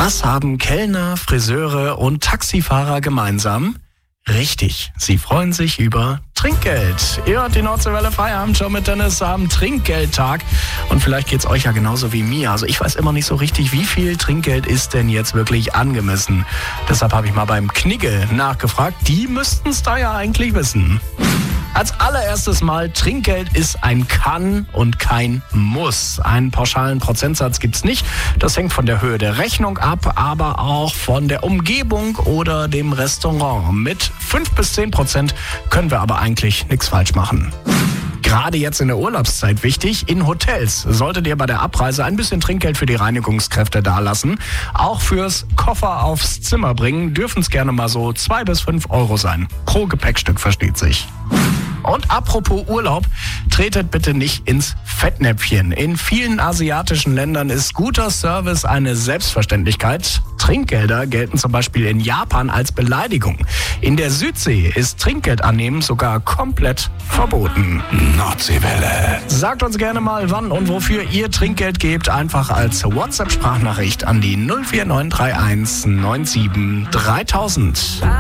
Was haben Kellner, Friseure und Taxifahrer gemeinsam? Richtig, sie freuen sich über Trinkgeld. Ihr hört die Nordseewelle Feierabend-Show mit Dennis am Trinkgeldtag. Und vielleicht geht's euch ja genauso wie mir. Also ich weiß immer nicht so richtig, wie viel Trinkgeld ist denn jetzt wirklich angemessen. Deshalb habe ich mal beim Knigge nachgefragt. Die müssten es da ja eigentlich wissen. Als allererstes mal, Trinkgeld ist ein Kann und kein Muss. Einen pauschalen Prozentsatz gibt's nicht. Das hängt von der Höhe der Rechnung ab, aber auch von der Umgebung oder dem Restaurant. Mit 5-10% können wir aber eigentlich nichts falsch machen. Gerade jetzt in der Urlaubszeit wichtig, in Hotels solltet ihr bei der Abreise ein bisschen Trinkgeld für die Reinigungskräfte dalassen. Auch fürs Koffer aufs Zimmer bringen dürfen es gerne mal so 2 bis 5 Euro sein. Pro Gepäckstück, versteht sich. Und apropos Urlaub, tretet bitte nicht ins Fettnäpfchen. In vielen asiatischen Ländern ist guter Service eine Selbstverständlichkeit. Trinkgelder gelten zum Beispiel in Japan als Beleidigung. In der Südsee ist Trinkgeld annehmen sogar komplett verboten. Nordseewelle. Sagt uns gerne mal, wann und wofür ihr Trinkgeld gebt. Einfach als WhatsApp-Sprachnachricht an die 04931 97 3000.